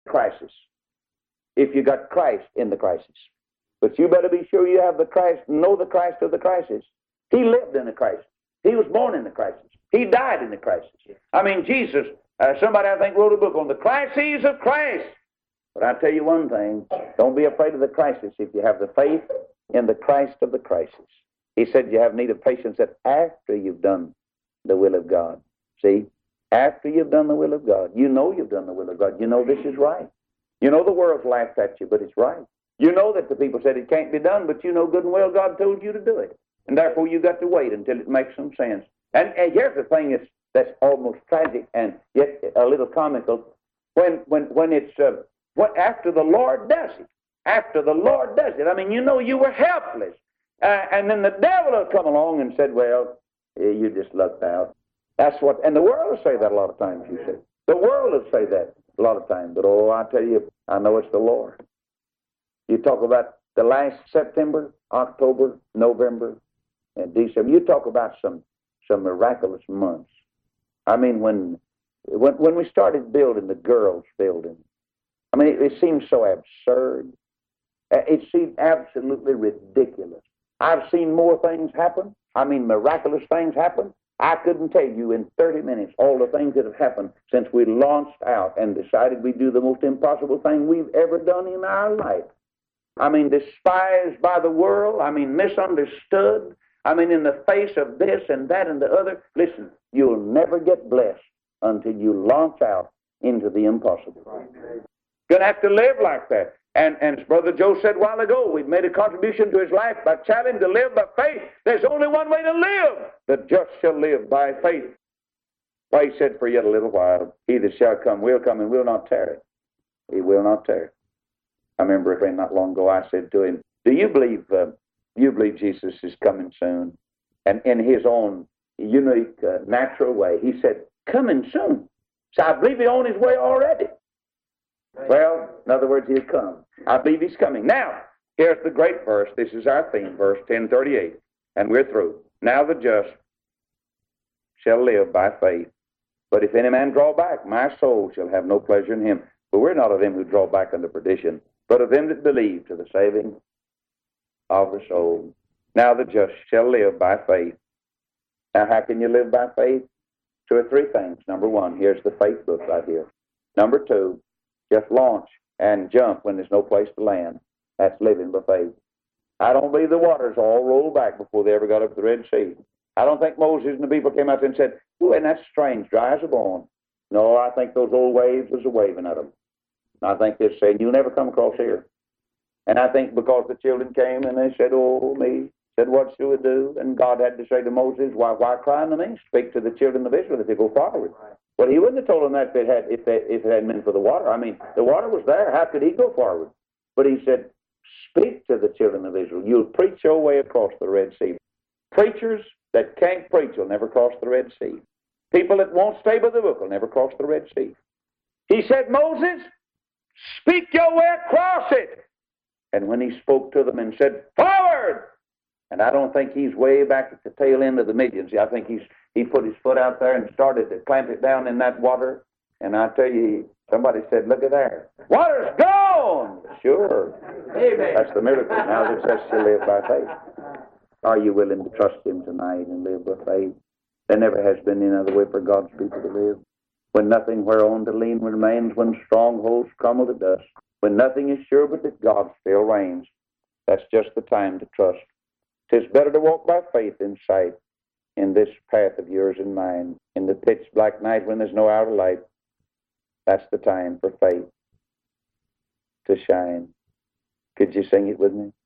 crisis if you got Christ in the crisis. But you better be sure you have the Christ, know the Christ of the crisis. He lived in the crisis. He was born in the crisis. He died in the crisis. I mean, Jesus, somebody I think wrote a book on the crises of Christ. But I tell you one thing, don't be afraid of the crisis if you have the faith in the Christ of the crisis. He said you have need of patience that after you've done the will of God. See, after you've done the will of God, you know you've done the will of God. You know this is right. You know the world's laughed at you, but it's right. You know that the people said it can't be done, but you know good and well God told you to do it. And therefore you got to wait until it makes some sense. And here's the thing that's almost tragic and yet a little comical. When it's after the Lord does it. After the Lord does it. I mean, you know you were helpless. And then the devil will come along and said, well, you just lucked out. That's what, and the world will say that a lot of times, you see. The world will say that a lot of times. But oh, I tell you, I know it's the Lord. You talk about the last September, October, November, and December. You talk about some miraculous months. I mean, when we started building the girls' building, I mean, it seemed so absurd. It seemed absolutely ridiculous. I've seen more things happen. I mean, miraculous things happen. I couldn't tell you in 30 minutes all the things that have happened since we launched out and decided we'd do the most impossible thing we've ever done in our life. I mean, despised by the world. I mean, misunderstood. I mean, in the face of this and that and the other. Listen, you'll never get blessed until you launch out into the impossible. You're going to have to live like that. And as Brother Joe said a while ago, we've made a contribution to his life by telling him to live by faith. There's only one way to live. The just shall live by faith. Why, he said, for yet a little while, he that shall come will come and will not tarry. He will not tarry. I remember a friend not long ago, I said to him, do you believe Jesus is coming soon? And in his own unique, natural way, he said, coming soon. So I believe he's on his way already. Well, in other words, he'll come. I believe he's coming. Now, here's the great verse. This is our theme, verse 1038. And we're through. Now the just shall live by faith. But if any man draw back, my soul shall have no pleasure in him. But we're not of them who draw back unto perdition, but of them that believe to the saving of the soul. Now the just shall live by faith. Now how can you live by faith? Two or three things. Number one, here's the faith book right here. Number two, just launch and jump when there's no place to land. That's living by faith. I don't believe the waters all rolled back before they ever got up the Red Sea. I don't think Moses and the people came out there and said, "Ooh, and that's strange, dry as a bone." No, I think those old waves was a waving at them. I think they're saying, "You'll never come across here." And I think because the children came and they said, "Oh, me," said, "What shall we do?" And God had to say to Moses, why cry unto me? Speak to the children of Israel that they go forward. Well, he wouldn't have told them that if it hadn't been for the water. I mean, the water was there. How could he go forward? But he said, speak to the children of Israel. You'll preach your way across the Red Sea. Preachers that can't preach will never cross the Red Sea. People that won't stay by the book will never cross the Red Sea. He said, Moses, speak your way across it. And when he spoke to them and said, forward! And I don't think he's way back at the tail end of the millions. I think he put his foot out there and started to clamp it down in that water. And I tell you, somebody said, look at there. Water's gone! Sure. Amen. That's the miracle. Now it says to live by faith. Are you willing to trust him tonight and live by faith? There never has been any other way for God's people to live. When nothing whereon to lean remains, when strongholds crumble to dust, when nothing is sure but that God still reigns, that's just the time to trust. 'Tis better to walk by faith in sight in this path of yours and mine. In the pitch black night when there's no outer light, that's the time for faith to shine. Could you sing it with me?